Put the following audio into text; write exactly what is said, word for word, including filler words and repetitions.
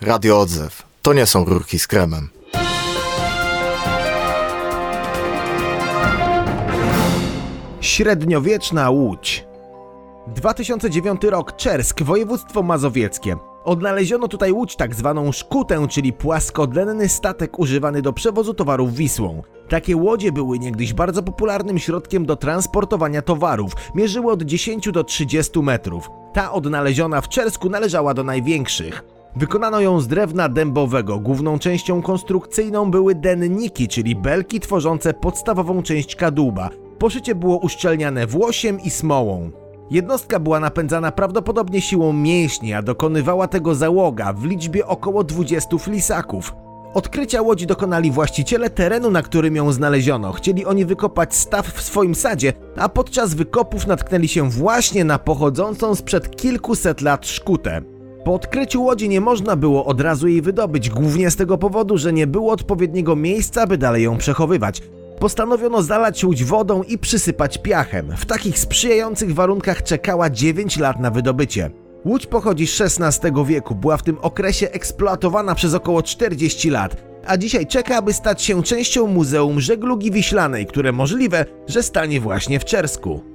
Radio Odzew. To nie są rurki z kremem. Średniowieczna Łódź. dwa tysiące dziewiąty rok, Czersk, województwo mazowieckie. Odnaleziono tutaj łódź, tak zwaną szkutę, czyli płaskodenny statek używany do przewozu towarów Wisłą. Takie łodzie były niegdyś bardzo popularnym środkiem do transportowania towarów. Mierzyły od dziesięciu do trzydziestu metrów. Ta odnaleziona w Czersku należała do największych. Wykonano ją z drewna dębowego. Główną częścią konstrukcyjną były denniki, czyli belki tworzące podstawową część kadłuba. Poszycie było uszczelniane włosiem i smołą. Jednostka była napędzana prawdopodobnie siłą mięśni, a dokonywała tego załoga w liczbie około dwudziestu flisaków. Odkrycia łodzi dokonali właściciele terenu, na którym ją znaleziono. Chcieli oni wykopać staw w swoim sadzie, a podczas wykopów natknęli się właśnie na pochodzącą sprzed kilkuset lat szkutę. Po odkryciu łodzi nie można było od razu jej wydobyć, głównie z tego powodu, że nie było odpowiedniego miejsca, by dalej ją przechowywać. Postanowiono zalać łódź wodą i przysypać piachem. W takich sprzyjających warunkach czekała dziewięć lat na wydobycie. Łódź pochodzi z szesnastego wieku, była w tym okresie eksploatowana przez około czterdzieści lat, a dzisiaj czeka, aby stać się częścią Muzeum Żeglugi Wiślanej, które możliwe, że stanie właśnie w Czersku.